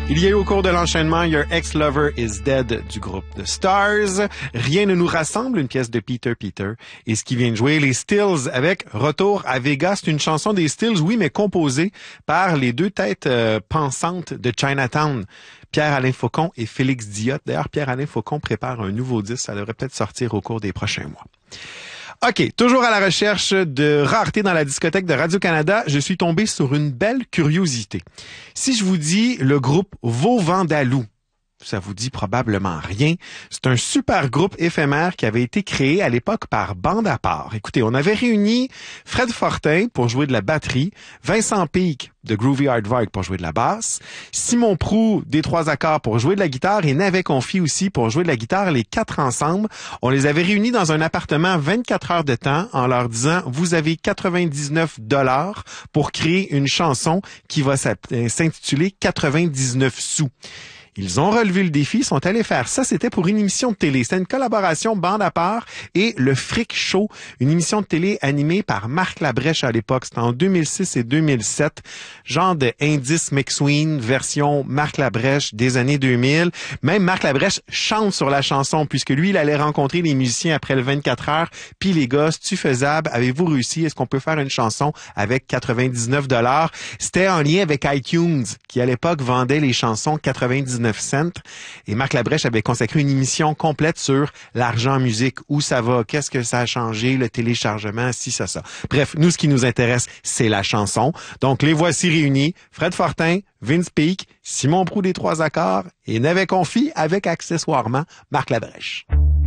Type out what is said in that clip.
Il y a eu au cours de l'enchaînement Your Ex-Lover is Dead du groupe The Stars, Rien ne nous rassemble, une pièce de Peter Peter, et ce qui vient de jouer, les Stills avec Retour à Vegas. C'est une chanson des Stills, oui, mais composée par les deux têtes pensantes de Chinatown, Pierre-Alain Faucon et Félix Diot. D'ailleurs, Pierre-Alain Faucon prépare un nouveau disque, ça devrait peut-être sortir au cours des prochains mois. OK, toujours à la recherche de rareté dans la discothèque de Radio-Canada, je suis tombé sur une belle curiosité. Si je vous dis le groupe Vaux-Vandalou, ça vous dit probablement rien. C'est un super groupe éphémère qui avait été créé à l'époque par Bande à part. Écoutez, on avait réuni Fred Fortin pour jouer de la batterie, Vincent Peake de Groovy Aardvark pour jouer de la basse, Simon Prou des Trois Accords pour jouer de la guitare et Navet Confi aussi pour jouer de la guitare, les quatre ensemble. On les avait réunis dans un appartement 24 heures de temps en leur disant « Vous avez 99 $ pour créer une chanson qui va s'intituler 99 sous ». Ils ont relevé le défi, sont allés faire ça. C'était pour une émission de télé. C'était une collaboration Bande à part et Le Fric Show, une émission de télé animée par Marc Labrèche à l'époque. C'était en 2006 et 2007. Genre de Indice McSween, version Marc Labrèche des années 2000. Même Marc Labrèche chante sur la chanson puisque lui, il allait rencontrer les musiciens après le 24 heures. Puis les gars, c'est-tu faisable? Avez-vous réussi? Est-ce qu'on peut faire une chanson avec 99 $? C'était en lien avec iTunes qui, à l'époque, vendait les chansons 99 cents. Et Marc Labrèche avait consacré une émission complète sur l'argent en musique, où ça va, qu'est-ce que ça a changé, le téléchargement, si ça. Bref, nous, ce qui nous intéresse, c'est la chanson. Donc, les voici réunis. Fred Fortin, Vince Peake, Simon Prou des Trois Accords et Navet Confi avec accessoirement Marc Labrèche.